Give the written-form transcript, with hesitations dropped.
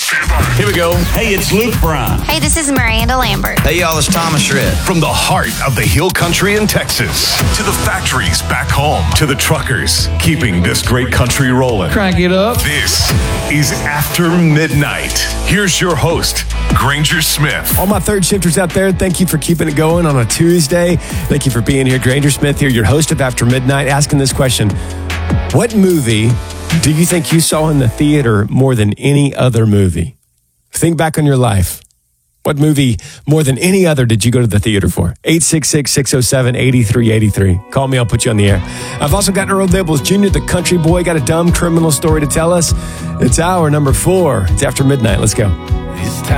Here we go. Hey, it's Luke Bryan. Hey, this is Miranda Lambert. Hey, y'all, it's Thomas Shred. From the heart of the Hill Country in Texas to the factories back home to the truckers keeping this great country rolling. Crank it up. This is After Midnight. Here's your host, Granger Smith. All my third shifters out there, thank you for keeping it going on a Tuesday. Thank you for being here. Granger Smith here, your host of After Midnight, asking this question. What movie do you think you saw in the theater more than any other movie? Think back on your life. What movie more than any other did you go to the theater for? 866-607-8383. Call me, I'll put you on the air. I've also got Earl Dibbles Jr., the country boy, got a dumb criminal story to tell us. It's hour number 4. It's After Midnight. Let's go. It's time.